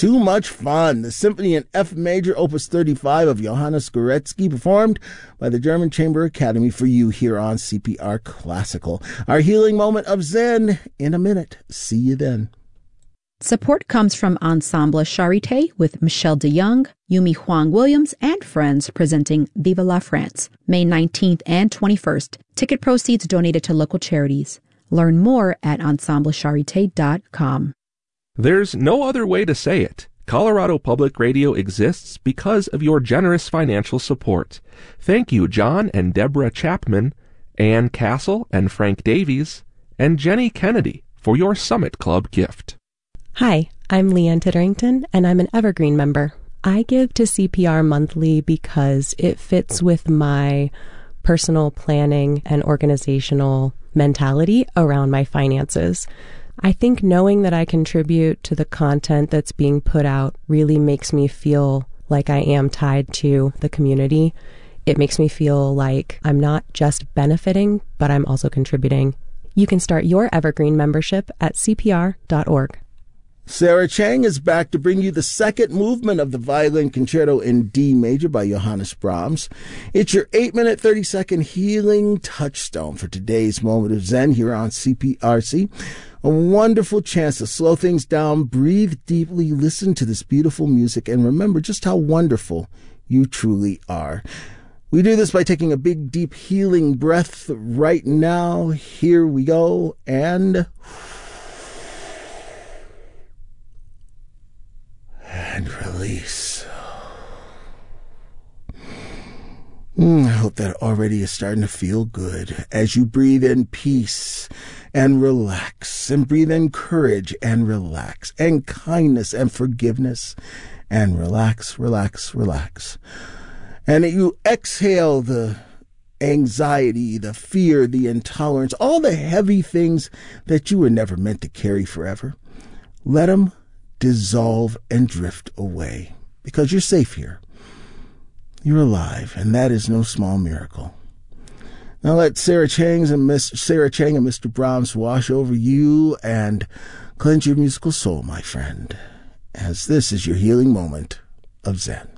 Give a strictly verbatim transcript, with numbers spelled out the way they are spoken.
Too Much Fun, the Symphony in F Major, Opus thirty-five of Johannes Goretzky, performed by the German Chamber Academy for you here on C P R Classical. Our healing moment of Zen in a minute. See you then. Support comes from Ensemble Charité with Michelle DeYoung, Yumi Huang Williams, and friends presenting Viva la France, May nineteenth and twenty-first. Ticket proceeds donated to local charities. Learn more at ensemble charité dot com. There's no other way to say it. Colorado Public Radio exists because of your generous financial support. Thank you, John and Deborah Chapman, Ann Castle and Frank Davies, and Jenny Kennedy for your Summit Club gift. Hi, I'm Leanne Titterington, and I'm an Evergreen member. I give to C P R monthly because it fits with my personal planning and organizational mentality around my finances. I think knowing that I contribute to the content that's being put out really makes me feel like I am tied to the community. It makes me feel like I'm not just benefiting, but I'm also contributing. You can start your Evergreen membership at C P R dot org. Sarah Chang is back to bring you the second movement of the Violin Concerto in D Major by Johannes Brahms. It's your eight minute, thirty second healing touchstone for today's moment of Zen here on C P R C. A wonderful chance to slow things down, breathe deeply, listen to this beautiful music, and remember just how wonderful you truly are. We do this by taking a big, deep, healing breath right now. Here we go, and... and release. Mm, I hope that already is starting to feel good as you breathe in peace and relax, and breathe in courage and relax, and kindness and forgiveness, and relax, relax, relax. And you exhale the anxiety, the fear, the intolerance, all the heavy things that you were never meant to carry forever. Let them dissolve and drift away, because you're safe here. You're alive, and that is no small miracle. Now let Sarah Chang's and Miss Sarah Chang and Mister Brahms wash over you and cleanse your musical soul, my friend, as this is your healing moment of Zen.